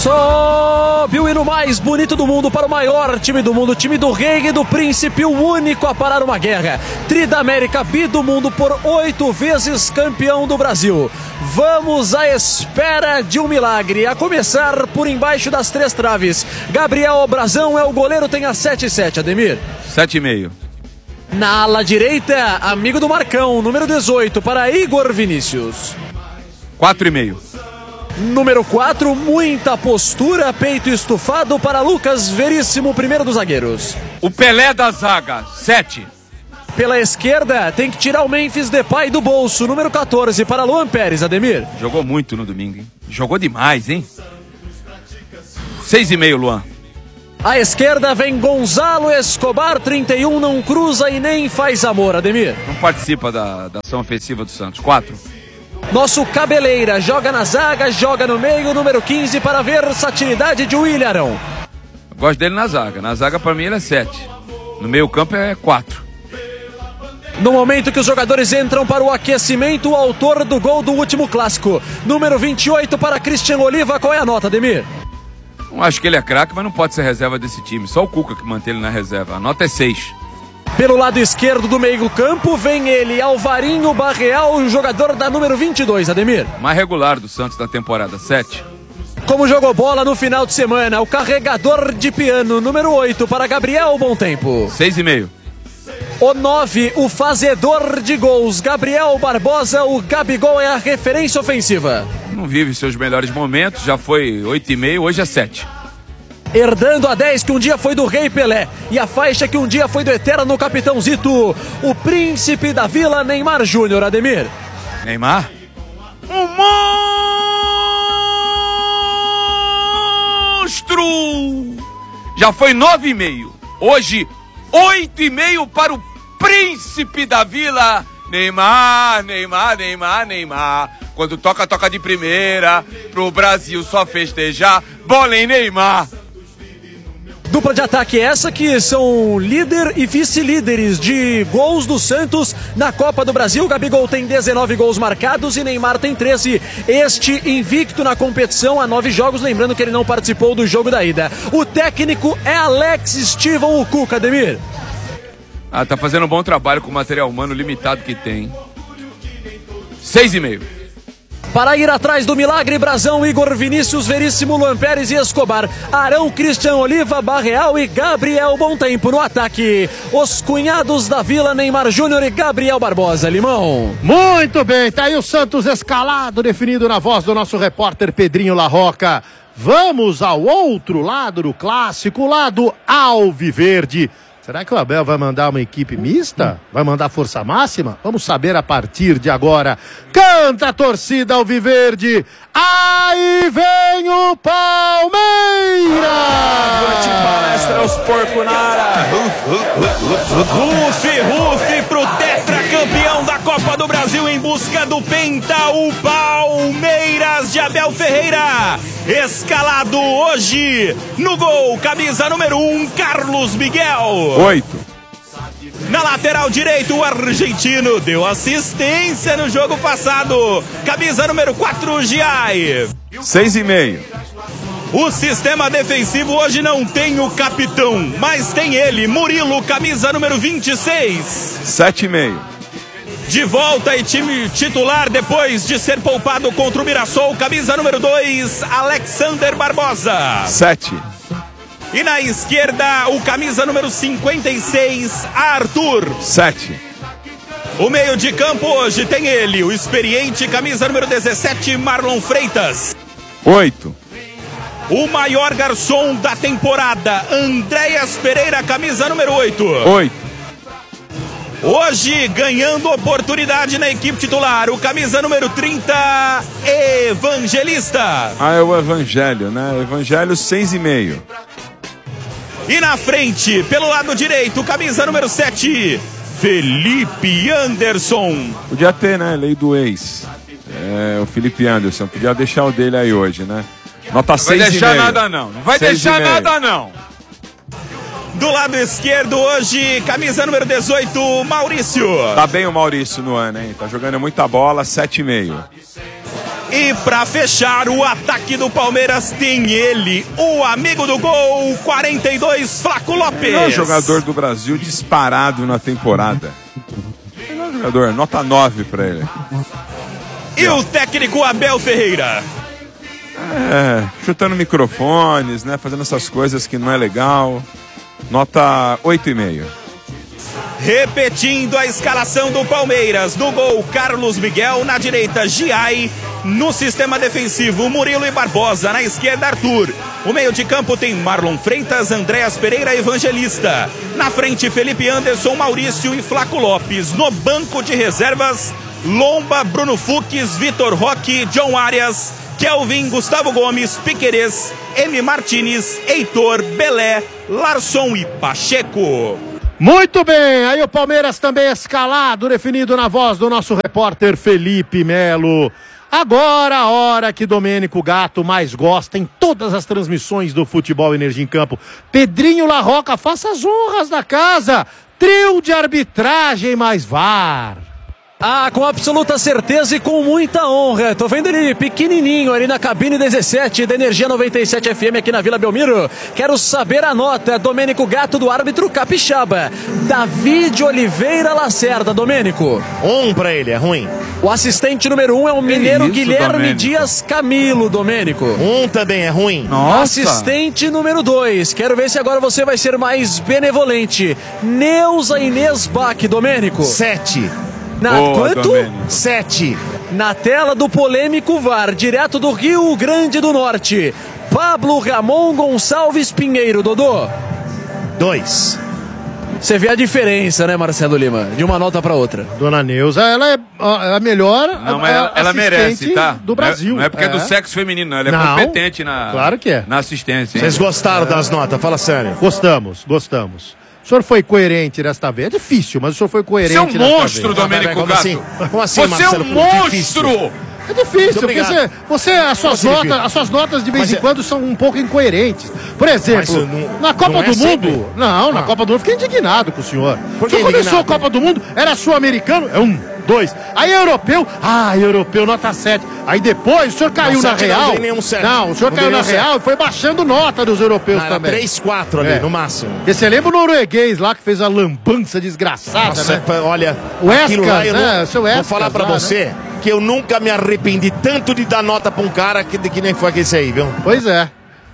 Sobe o hino mais bonito do mundo para o maior time do mundo, time do rei e do príncipe, o único a parar uma guerra. Tri da América, bi do mundo, por 8 vezes campeão do Brasil. Vamos à espera de um milagre, a começar por embaixo das 3 traves. Gabriel Brazão é o goleiro, tem a 7,7, Ademir. 7,5. Na ala direita, amigo do Marcão, número 18, para Igor Vinícius. 4,5. Número 4, muita postura, peito estufado para Lucas Veríssimo, primeiro dos zagueiros. O Pelé da zaga, 7. Pela esquerda, tem que tirar o Memphis Depay do bolso, número 14, para Luan Pérez, Ademir. Jogou muito no domingo, hein? Jogou demais, hein? 6,5, Luan. À esquerda vem Gonzalo Escobar, 31, não cruza e nem faz amor, Ademir. Não participa da ação ofensiva do Santos, 4. Nosso Cabeleira joga na zaga, joga no meio, número 15, para a versatilidade de William Arão. Gosto dele na zaga. Na zaga, pra mim, ele é 7. No meio campo é 4. No momento que os jogadores entram para o aquecimento, o autor do gol do último clássico, número 28, para Christian Oliva. Qual é a nota, Ademir? Não acho que ele é craque, mas não pode ser reserva desse time. Só o Cuca que mantém ele na reserva. A nota é 6. Pelo lado esquerdo do meio campo, vem ele, Alvarinho Barreal, o jogador da número 22, Ademir. Mais regular do Santos da temporada, 7. Como jogou bola no final de semana, o carregador de piano, número 8, para Gabriel Bom Tempo. 6,5. O 9, o fazedor de gols, Gabriel Barbosa, o Gabigol é a referência ofensiva. Não vive seus melhores momentos, já foi 8,5, hoje é 7. Herdando a 10 que um dia foi do Rei Pelé e a faixa que um dia foi do eterno Capitão Zito, o príncipe da Vila, Neymar Júnior, Ademir. Neymar? Um monstro! Já foi 9,5. Hoje, 8,5 para o príncipe da Vila, Neymar, Neymar, Neymar, Neymar. Quando toca, toca de primeira, pro Brasil só festejar, bola em Neymar. Dupla de ataque essa que são líder e vice-líderes de gols do Santos na Copa do Brasil. Gabigol tem 19 gols marcados e Neymar tem 13. Este invicto na competição há 9 jogos, lembrando que ele não participou do jogo da ida. O técnico é Alex Steven, o Cuca, Ademir. Tá fazendo um bom trabalho com o material humano limitado que tem. 6,5. Para ir atrás do milagre, Brazão, Igor Vinícius, Veríssimo, Luan Pérez e Escobar, Arão, Christian Oliva, Barreal e Gabriel Bom Tempo no ataque. Os cunhados da Vila, Neymar Júnior e Gabriel Barbosa. Limão. Muito bem, tá aí o Santos escalado, definido na voz do nosso repórter Pedrinho Larroca. Vamos ao outro lado do clássico, o lado alviverde. Será que o Abel vai mandar uma equipe mista? Vai mandar força máxima? Vamos saber a partir de agora. Canta a torcida alviverde. Aí vem o Palmeiras! Avante palestra, os porcos na área. Rufe pro tetracampeão da Copa do Brasil em busca do Penta, o Palmeiras de Abel Ferreira. Escalado hoje no gol, camisa número 1, Carlos Miguel. 8. Na lateral direito, o argentino deu assistência no jogo passado. Camisa número 4, Giai. 6,5. O sistema defensivo hoje não tem o capitão, mas tem ele, Murilo, camisa número 26. 7,5. De volta e time titular depois de ser poupado contra o Mirassol, camisa número 2, Alexander Barbosa. 7. E na esquerda, o camisa número 56, Arthur. 7. O meio de campo hoje tem ele, o experiente camisa número 17, Marlon Freitas. 8. O maior garçom da temporada, Andréas Pereira, camisa número 8. 8. Hoje, ganhando oportunidade na equipe titular, o camisa número 30, Evangelista. É o Evangelho, né? Evangelho 6,5. E na frente, pelo lado direito, camisa número 7, Felipe Anderson. Podia ter, né? Lei do ex. O Felipe Anderson. Podia deixar o dele aí hoje, né? Nota 6,5. Não vai deixar nada, não. Não vai deixar nada, não. Do lado esquerdo hoje, camisa número 18, Maurício. Tá bem o Maurício no ano, hein? Tá jogando muita bola, 7,5. E pra fechar o ataque do Palmeiras tem ele, o amigo do gol, 42, Flaco Lopes. Melhor jogador do Brasil disparado na temporada. Melhor jogador, nota 9 pra ele. E o técnico Abel Ferreira? Chutando microfones, né? Fazendo essas coisas que não é legal. Nota 8,5. Repetindo a escalação do Palmeiras. No gol, Carlos Miguel. Na direita, Giai. No sistema defensivo, Murilo e Barbosa. Na esquerda, Arthur. O meio de campo tem Marlon Freitas, Andréas Pereira e Evangelista. Na frente, Felipe Anderson, Maurício e Flaco Lopes. No banco de reservas, Lomba, Bruno Fux, Vitor Roque, John Arias, Kelvin, Gustavo Gomes, Piquerez, M. Martins, Heitor, Belé, Larson e Pacheco. Muito bem, aí o Palmeiras também escalado, definido na voz do nosso repórter Felipe Melo. Agora a hora que Domênico Gato mais gosta em todas as transmissões do Futebol Energia em Campo. Pedrinho La Rocca, faça as honras da casa. Trio de arbitragem mais VAR. Ah, com absoluta certeza e com muita honra. Tô vendo ele pequenininho ali na cabine 17 da Energia 97 FM aqui na Vila Belmiro. Quero saber a nota. Domênico Gato do árbitro capixaba. David Oliveira Lacerda. Domênico. 1 pra ele, é ruim. O assistente número 1 é o mineiro isso, Guilherme Domênico? Dias Camilo. Domênico. 1 também é ruim. Nossa. Assistente número 2. Quero ver se agora você vai ser mais benevolente. Neuza Inês Bach. Domênico. 7. Quanto? Domênico. 7. Na tela do polêmico VAR, direto do Rio Grande do Norte, Pablo Ramon Gonçalves Pinheiro. Dodô. 2. Você vê a diferença, né, Marcelo Lima? De uma nota para outra. Dona Neuza, ela é a melhor Não, mas ela merece, tá? do Brasil. Não é porque é do sexo feminino, não. Ela é Não, competente claro que é. na assistência. Hein? Vocês gostaram das notas? Fala sério. Gostamos. O senhor foi coerente desta vez. É difícil, mas o senhor foi coerente Você é um desta monstro, vez. Domênico Como Gato. assim? Como assim, Você é um Marcelo? Difícil. monstro! É difícil, porque obrigado. as suas notas de vez Mas em quando são um pouco incoerentes. Por exemplo, Mas na Copa não é do sempre. Mundo. Não, na Copa do Mundo eu fiquei indignado com o senhor. Por O que senhor começou indignado? a Copa do Mundo, era sul-americano, é 1, 2. Aí europeu, europeu, nota 7. Aí depois o senhor caiu na 7 não real. dei nenhum 7. Não, o senhor Não caiu dei na nenhum 7. real e foi baixando nota dos europeus Era também. 3, 4 ali, É. no máximo. Porque você lembra o norueguês lá que fez a lambança desgraçada, Nossa, né? olha, O aquilo lá Escas, eu né? não- Seu vou Escas falar pra lá, você que eu nunca me arrependi tanto de dar nota pra um cara que nem foi esse aí, viu? Pois é,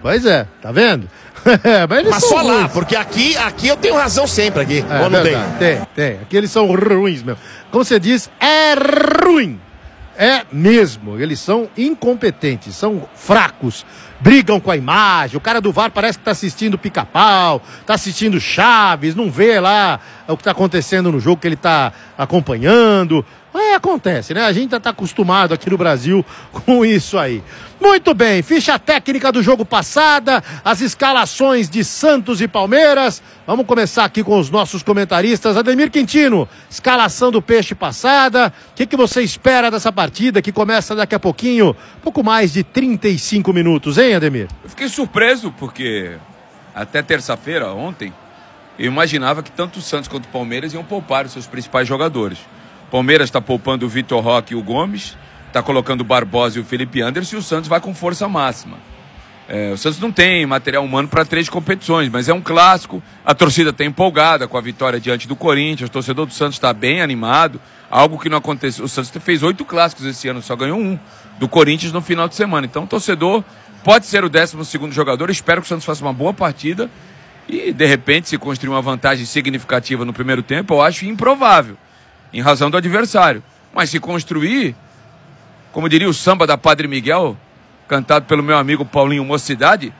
tá vendo? Eles Mas são só lá, ruins. porque aqui eu tenho razão sempre aqui. É, Ou não tem? verdade. Tem. Aqui eles são ruins mesmo. Como você diz, é ruim. É mesmo. Eles são incompetentes, são fracos. Brigam com a imagem. O cara do VAR parece que tá assistindo Pica-Pau, tá assistindo Chaves, não vê lá o que tá acontecendo no jogo que ele tá acompanhando. Acontece, né? A gente já tá acostumado aqui no Brasil com isso aí. Muito bem, ficha técnica do jogo passada, as escalações de Santos e Palmeiras. Vamos começar aqui com os nossos comentaristas. Ademir Quintino, escalação do Peixe passada. O que você espera dessa partida que começa daqui a pouquinho? Pouco mais de 35 minutos, hein, Ademir? Eu fiquei surpreso porque até terça-feira, ontem, eu imaginava que tanto o Santos quanto o Palmeiras iam poupar os seus principais jogadores. O Palmeiras está poupando o Vitor Roque e o Gomes, está colocando o Barbosa e o Felipe Anderson, e o Santos vai com força máxima. O Santos não tem material humano para 3 competições, mas é um clássico. A torcida está empolgada com a vitória diante do Corinthians. O torcedor do Santos está bem animado, algo que não aconteceu. O Santos fez 8 clássicos esse ano, só ganhou 1 do Corinthians no final de semana. Então o torcedor pode ser o 12º jogador. Espero que o Santos faça uma boa partida e, de repente, se construir uma vantagem significativa no primeiro tempo, eu acho improvável, em razão do adversário. Mas se construir, como diria o samba da Padre Miguel, cantado pelo meu amigo Paulinho Mocidade,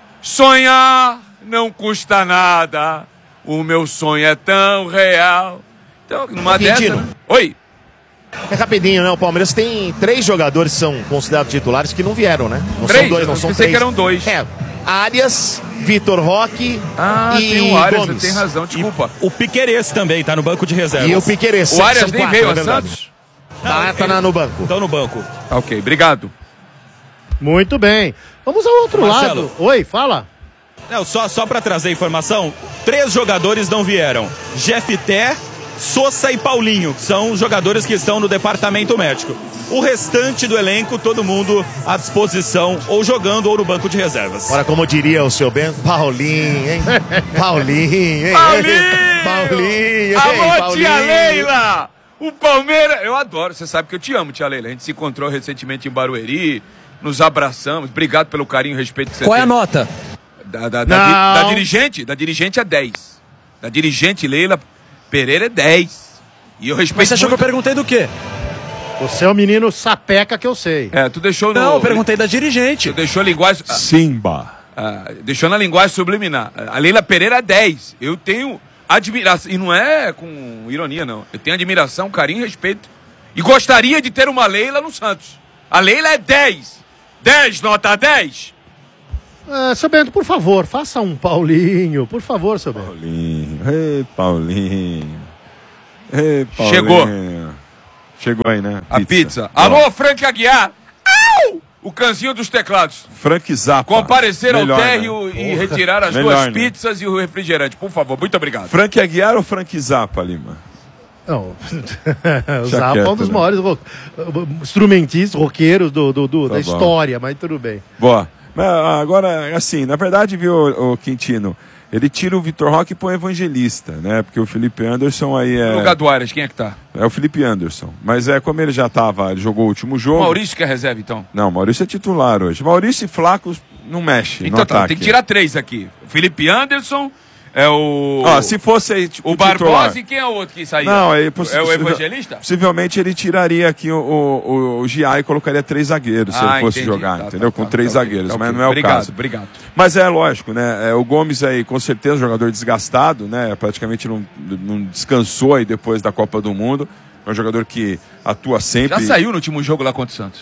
sonhar não custa nada, o meu sonho é tão real. Então, numa Quintino. dessa... Oi. É rapidinho, né? O Palmeiras tem 3 jogadores que são considerados titulares que não vieram, né? Não 3? são 2, não Eu são pensei 3. que eram 2. Arias, Vitor Roque e tem o Arias, Gomes. você tem razão, desculpa. O Piquerez também tá no banco de reservas. E o Piquerez. O Arias são nem 4, veio é a verdade. Santos? Tá no banco. Estão no banco. Ok, obrigado. Muito bem. Vamos ao outro Marcelo. lado. Oi, fala. Não, só para trazer informação, 3 jogadores não vieram. Jefté, Sosa e Paulinho, que são os jogadores que estão no departamento médico. O restante do elenco, todo mundo à disposição, ou jogando ou no banco de reservas. Agora, como diria o seu Bento, Paulinho, hein? Paulinho, hein? Paulinho! Alô, Paulinho. tia Leila! O Palmeiras... Eu adoro, você sabe que eu te amo, tia Leila. A gente se encontrou recentemente em Barueri, nos abraçamos. Obrigado pelo carinho e respeito que você Qual é a tem. nota? Da dirigente? Da dirigente é 10. Da dirigente Leila Pereira é 10. E eu respeito. Mas você achou muito... que eu perguntei do quê? Você é o menino sapeca que eu sei. Tu deixou no... Não, eu perguntei da dirigente. Deixou a linguagem... Simba. Deixou na linguagem subliminar. A Leila Pereira é 10. Eu tenho admiração. E não é com ironia, não. Eu tenho admiração, carinho e respeito. E gostaria de ter uma Leila no Santos. A Leila é 10. 10, nota 10. Seu Bento, por favor, faça um Paulinho. Por favor, seu Bento. Paulinho. Ei, Paulinho. Ei, Paulinho. Chegou. Chegou aí, né? A pizza. Alô, Frank Aguiar. Au! O canzinho dos teclados. Frank Zappa. Comparecer ao Melhor, térreo né? e retirar as Melhor, duas né? pizzas e o refrigerante. Por favor, muito obrigado. Frank Aguiar ou Frank Zappa, Lima? Não, o Já Zappa é quieto, um dos né? maiores instrumentistas, roqueiros da bom. história, mas tudo bem. Boa. Mas agora, assim, na verdade, viu, o Quintino, ele tira o Vitor Roque e põe o Evangelista, né? Porque o Felipe Anderson aí No lugar do Arias, quem é que tá? É o Felipe Anderson. Mas como ele já tava, ele jogou o último jogo. Maurício que é reserva, então. Não, Maurício é titular hoje. Maurício e Flaco não mexe no Então tá, ataque. tem que tirar 3 aqui. O Felipe Anderson, é o... Se fosse aí, tipo, o Barbosa titular. e quem é o outro que saiu? Não, é o Evangelista? Possivelmente ele tiraria aqui o Gia e colocaria 3 zagueiros, se ele fosse entendi. jogar, Tá, entendeu? tá, Com tá, 3 tá, zagueiros, tá, mas ok. não é o caso. Obrigado. Mas é lógico, né? O Gomes aí, com certeza, jogador desgastado, né? Praticamente não descansou aí depois da Copa do Mundo. É um jogador que atua sempre. Já saiu no último jogo lá contra o Santos.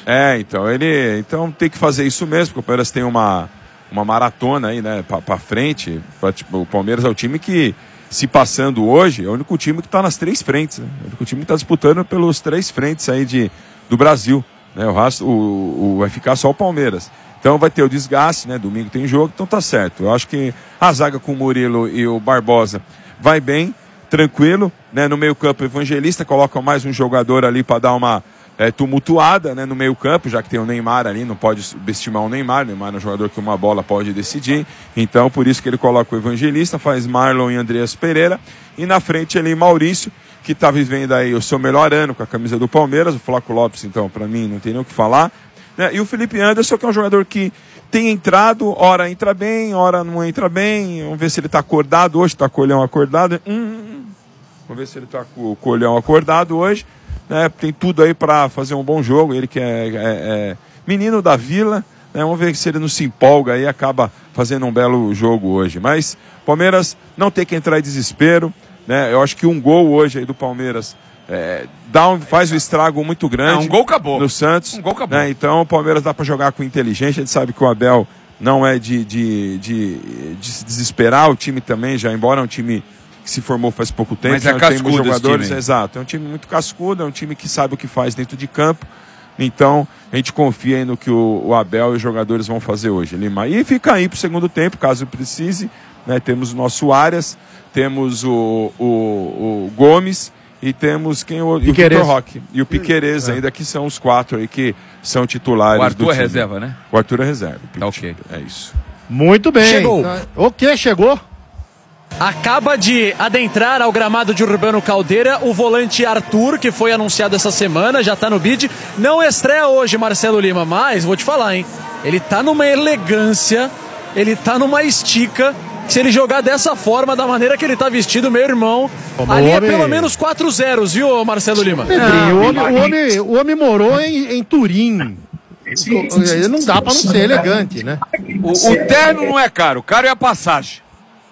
Então tem que fazer isso mesmo, porque o Palmeiras tem uma maratona aí, né, pra frente. O Palmeiras é o time que, se passando hoje, é o único time que tá nas 3 frentes, né? É o único time que tá disputando pelos 3 frentes aí do Brasil, né? Vai ficar só o Palmeiras. Então vai ter o desgaste, né? Domingo tem jogo, então tá certo. Eu acho que a zaga com o Murilo e o Barbosa vai bem, tranquilo, né? No meio-campo, o Evangelista coloca mais um jogador ali para dar uma tumultuada, né, no meio-campo, já que tem o Neymar ali, não pode subestimar o Neymar. O Neymar é um jogador que uma bola pode decidir. Então, por isso que ele coloca o Evangelista, faz Marlon e Andreas Pereira. E na frente ali, Maurício, que está vivendo aí o seu melhor ano com a camisa do Palmeiras. O Flaco Lopes, então, para mim, não tem nem o que falar. Né? E o Felipe Anderson, que é um jogador que tem entrado, ora entra bem, ora não entra bem. Vamos ver se ele está acordado hoje, está com o olhão acordado. Vamos ver se ele está com o olhão acordado hoje. Né? Tem tudo aí para fazer um bom jogo. Ele que é menino da Vila, né? Vamos ver se ele não se empolga aí e acaba fazendo um belo jogo hoje. Mas Palmeiras não tem que entrar em desespero, né? Eu acho que um gol hoje aí do Palmeiras faz um estrago muito grande. Um gol acabou. No Santos. Um gol acabou. Né? Então o Palmeiras dá para jogar com inteligência. A gente sabe que o Abel não é de se desesperar. O time também, já embora é um time que se formou faz pouco tempo, mas é cascudo tem jogadores, time. Exato, é um time muito cascudo, é um time que sabe o que faz dentro de campo. Então a gente confia aí no que o Abel e os jogadores vão fazer hoje, Lima. E fica aí pro segundo tempo, caso precise, né? Temos o nosso Arias, temos o Gomes e temos o Vitor Roque e o Piquerez ainda, que são os 4 aí que são titulares. O Arthur do time. É reserva, né? O Arthur é reserva. Tá ok. É isso. Muito bem. Chegou. O que chegou? Acaba de adentrar ao gramado de Urbano Caldeira o volante Arthur, que foi anunciado essa semana, já tá no bid. Não estreia hoje, Marcelo Lima, mas vou te falar, hein? Ele tá numa elegância, ele tá numa estica. Se ele jogar dessa forma, da maneira que ele tá vestido, meu irmão, ali é pelo menos 4 zeros, viu, Marcelo Lima? Pedrinho, o homem morou em Turim. Não dá pra não ser elegante, né? O terno não é caro é a passagem.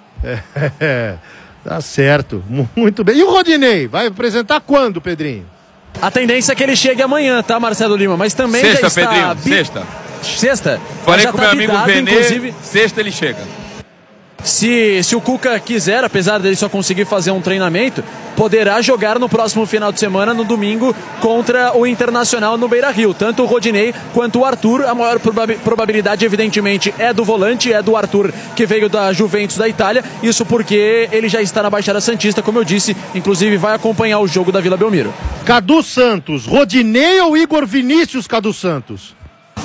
Tá certo, muito bem. E o Rodinei, vai apresentar quando, Pedrinho? A tendência é que ele chegue amanhã, tá, Marcelo Lima? Mas também Sexta, já está... Pedrinho, sexta. Sexta? Falei Já com tá meu amigo bidado, Venê, inclusive. sexta ele chega. Se o Cuca quiser, apesar dele só conseguir fazer um treinamento, poderá jogar no próximo final de semana, no domingo, contra o Internacional no Beira-Rio. Tanto o Rodinei quanto o Arthur. A maior probabilidade, evidentemente, é do volante, é do Arthur, que veio da Juventus da Itália. Isso porque ele já está na Baixada Santista, como eu disse, inclusive vai acompanhar o jogo da Vila Belmiro. Cadu Santos, Rodinei ou Igor Vinícius, Cadu Santos?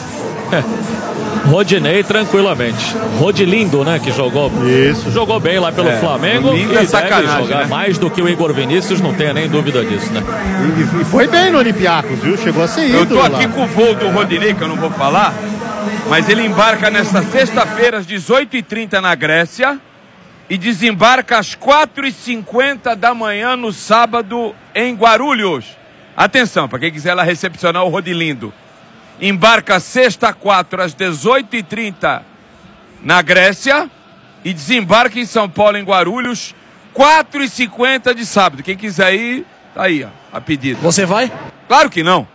Rodinei tranquilamente. Rodilindo, né, que jogou. Isso. Jogou bem lá pelo Flamengo. Lindo E é deve sacanagem, jogar né? mais do que o Igor Vinícius, não tenha nem dúvida disso, né? E foi bem no Olympiacos, viu? Chegou a ser ídolo. Eu tô aqui lá. com o voo do Rodinei, que eu não vou falar, mas ele embarca nesta sexta-feira às 18h30 na Grécia e desembarca às 4h50 da manhã no sábado em Guarulhos. Atenção, para quem quiser lá recepcionar o Rodilindo. Embarca sexta 4 às 18h30 na Grécia e desembarca em São Paulo, em Guarulhos, 4h50 de sábado. Quem quiser ir, tá aí, ó, a pedido. Você vai? Claro que não.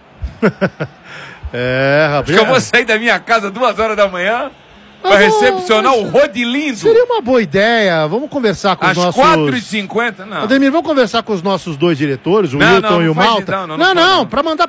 É, Acho que eu vou sair da minha casa 2 horas da manhã para recepcionar o Rodilindo. Seria uma boa ideia. Vamos conversar com os Às nossos... 4h50, não. Ademir, vamos conversar com os nossos dois diretores, o Não, Wilton não e o faz Malta. isso, não, Não, para mandar